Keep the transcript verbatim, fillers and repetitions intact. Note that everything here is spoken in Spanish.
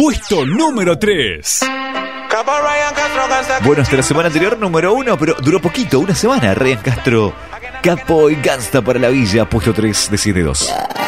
puesto número tres. Bueno, hasta la semana anterior número uno, pero duró poquito, una semana. Ryan Castro, Capo y Gangsta para la Villa, puesto tres de siete dos.